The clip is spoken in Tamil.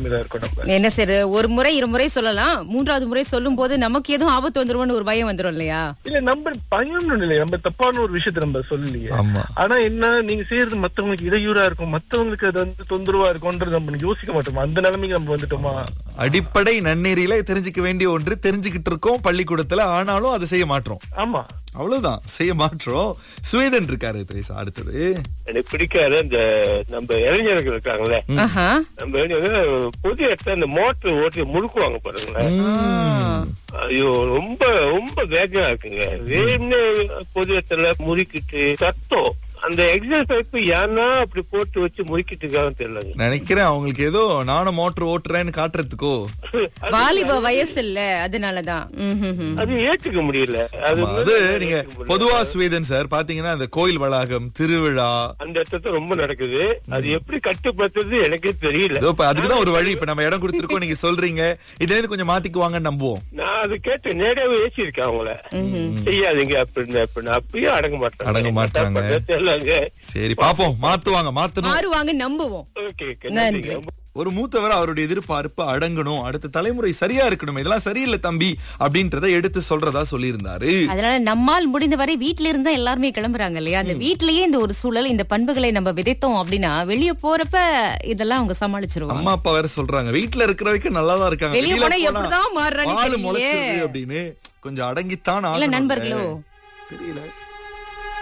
வேண்டியதா இருக்கும். நம்ம என்ன சரி, ஒரு முறை இருமுறை சொல்லலாம், மூன்றாவது முறை சொல்லும் போது நமக்கு எதுவும் ஆபத்து வந்துருவோம்னு ஒரு பயம் வந்துரும் இல்லையா? இல்ல, நம்ம பயம் இல்லையா, நம்ம தப்பான ஒரு விஷயத்த நம்ம சொல்லலையே. ஆனா என்ன, நீங்க செய்யறது மத்தவங்களுக்கு இடையூறா இருக்கும், மத்தவங்களுக்கு அது வந்து தொந்தரவா இருக்கும்ன்றது நம்ம யோசிக்க மாட்டோமா? அந்த நிலைமைக்கு நம்ம வந்துட்டோமா? அடிப்படை நன்னெறியில தெரிஞ்சுக்க வேண்டிய ஒன்று தெரிஞ்சுக்கிட்டு இருக்கோம் பள்ளிக்கூடத்துல, ஆனாலும் அதை செய்ய மாட்டோம். ஆமா, அவ்வளவுதான், செய்ய மாற்றோம். சுவேதன் இருக்காரு திரேசா. அடுத்தது எனக்கு பிடிக்காது அந்த நம்ம இளைஞர்கள் இருக்காங்களே, நம்ம இளைஞர்கள் பொது இடத்துல அந்த மோட்டர் ஓட்டி முழுக்குவாங்க பாருங்களேன். ஐயோ, ரொம்ப ரொம்ப வேகமா இருக்குங்க. வேணும்னு பொது இடத்துல முறுக்கிட்டு சத்தம், அந்த எக்ஸாம் பைப் ஏன்னா அப்படி போட்டு வச்சு முறுக்கிட்டு இருக்காங்கன்னு தெரியல. நினைக்கிறேன் அவங்களுக்கு ஏதோ நானும் மோட்டர் ஓட்டுறேன்னு காட்டுறதுக்கோ. வாலிப வயசு இல்ல, அதனாலதான் அது ஏற்றுக்க முடியல. அது நீங்க பொதுவா சுவேதன் சார் பாத்தீங்கன்னா அந்த கோயில் வளாகம், திருவிழா அந்த இடத்துல ரொம்ப நடக்குது. அது எப்படி கட்டுப்படுத்துறது எனக்கே தெரியல. அதுக்குதான் ஒரு வழி. இப்ப நம்ம இடம் கொடுத்திருக்கோம், நீங்க சொல்றீங்க, இதுல இருந்து கொஞ்சம் மாத்திக்குவாங்கன்னு நம்புவோம். நான் அது கேட்டு நேரவே ஏசிருக்கேன் அவங்கள, செய்யாதீங்க அப்படின்னு. அப்பயும் அடங்க மாட்டாங்க. சரி, பாப்போம், மாத்துவாங்க நம்புவோம். ஒரு மூத்தவர் அவருடைய எதிர்பார்ப்பு அடங்கணும், அடுத்த தலைமுறை சரியா இருக்கணும், இதெல்லாம் சரியில்லை தம்பி அப்படின்றத எடுத்து சொல்றதா சொல்லியிருந்தாரு. அதனால நம்மால் முடிந்தவரை வீட்டுல இருந்தா எல்லாருமே கிளம்புறாங்க இல்லையா, அந்த வீட்லயே இந்த ஒரு சூழல், இந்த பண்புகளை நம்ம விதைத்தோம் அப்படின்னா வெளியே போறப்ப இதெல்லாம் அவங்க சமாளிச்சிருவாங்க. அம்மா அப்பா வேற சொல்றாங்க, வீட்டுல இருக்கிற வரைக்கும் நல்லாதான் இருக்காங்க, வெளியே போனா எப்படிதான் மாறுறாங்க அப்படின்னு. கொஞ்சம் அடங்கித்தான் நண்பர்களோ தெரியல.